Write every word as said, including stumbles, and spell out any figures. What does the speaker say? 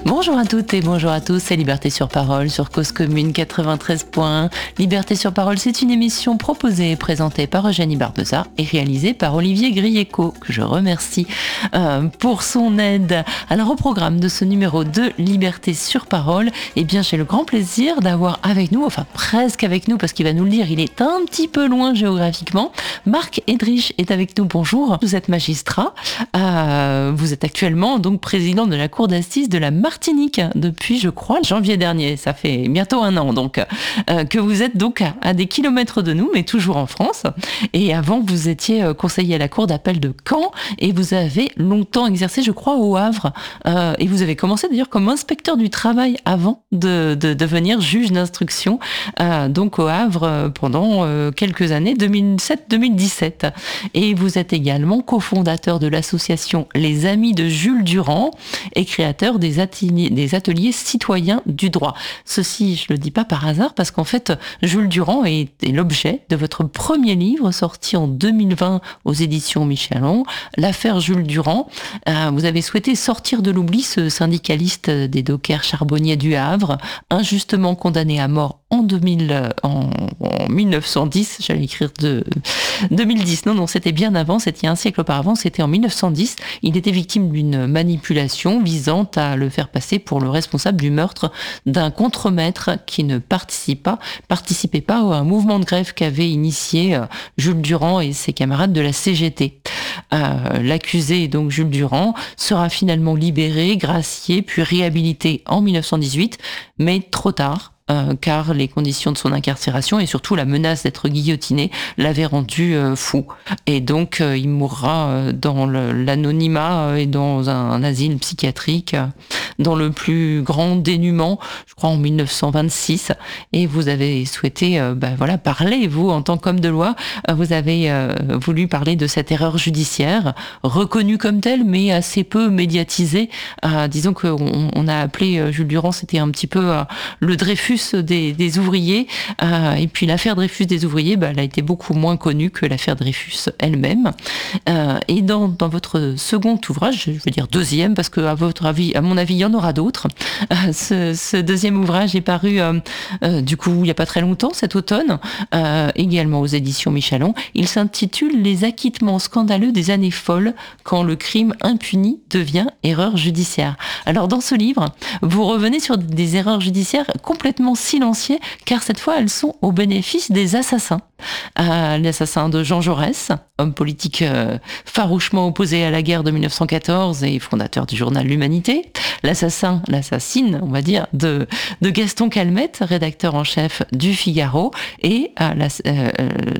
Bonjour à toutes et bonjour à tous, c'est Liberté sur Parole sur Cause Commune quatre-vingt-treize point un. Liberté sur Parole, c'est une émission proposée et présentée par Eugénie Barbosa et réalisée par Olivier Grieco, que je remercie euh, pour son aide. Alors au programme de ce numéro de Liberté sur Parole, eh bien j'ai le grand plaisir d'avoir avec nous, enfin presque avec nous parce qu'il va nous le dire, il est un petit peu loin géographiquement. Marc Edrich est avec nous, bonjour. Vous êtes magistrat, euh, vous êtes actuellement donc président de la cour d'assises de la Martinique depuis, je crois, janvier dernier. Ça fait bientôt un an, donc, euh, que vous êtes donc à, à des kilomètres de nous, mais toujours en France. Et avant, vous étiez conseiller à la cour d'appel de Caen et vous avez longtemps exercé, je crois, au Havre. Euh, et vous avez commencé d'ailleurs comme inspecteur du travail avant de, de devenir juge d'instruction, euh, donc au Havre pendant euh, quelques années, deux mille sept deux mille dix-sept. Et vous êtes également cofondateur de l'association Les Amis de Jules Durand et créateur des ateliers des ateliers citoyens du droit. Ceci, je le dis pas par hasard, parce qu'en fait, Jules Durand est, est l'objet de votre premier livre sorti en deux mille vingt aux éditions Michelon, L'affaire Jules Durand. Euh, vous avez souhaité sortir de l'oubli ce syndicaliste des dockers charbonniers du Havre, injustement condamné à mort en deux mille, en, en mille neuf cent dix, j'allais écrire de deux mille dix, non, non, c'était bien avant, c'était un siècle auparavant, c'était en mille neuf cent dix. Il était victime d'une manipulation visant à le faire passer pour le responsable du meurtre d'un contremaître qui ne participe pas, participait pas à un mouvement de grève qu'avaient initié Jules Durand et ses camarades de la C G T. Euh, l'accusé, donc Jules Durand, sera finalement libéré, gracié, puis réhabilité en mille neuf cent dix-huit, mais trop tard. Euh, car les conditions de son incarcération et surtout la menace d'être guillotiné l'avaient rendu euh, fou. Et donc euh, il mourra euh, dans le, l'anonymat euh, et dans un, un asile psychiatrique euh, dans le plus grand dénuement, je crois en mille neuf cent vingt-six. Et vous avez souhaité euh, bah, voilà, parler, vous, en tant qu'homme de loi, euh, vous avez euh, voulu parler de cette erreur judiciaire, reconnue comme telle, mais assez peu médiatisée. Euh, disons qu'on on a appelé euh, Jules Durand, c'était un petit peu euh, le Dreyfus Des, des ouvriers, euh, et puis l'affaire Dreyfus des ouvriers, bah, elle a été beaucoup moins connue que l'affaire Dreyfus elle-même. Euh, et dans, dans votre second ouvrage, je veux dire deuxième, parce que à votre avis, à mon avis, il y en aura d'autres. Euh, ce, ce deuxième ouvrage est paru, euh, euh, du coup, il n'y a pas très longtemps, cet automne, euh, également aux éditions Michelon. Il s'intitule Les acquittements scandaleux des années folles, quand le crime impuni devient erreur judiciaire. Alors, dans ce livre, vous revenez sur des erreurs judiciaires complètement silencieux, car cette fois elles sont au bénéfice des assassins. Euh, l'assassin de Jean Jaurès, homme politique euh, farouchement opposé à la guerre de mille neuf cent quatorze et fondateur du journal L'Humanité. L'assassin, l'assassine, on va dire, de, de Gaston Calmette, rédacteur en chef du Figaro, et euh, la, euh,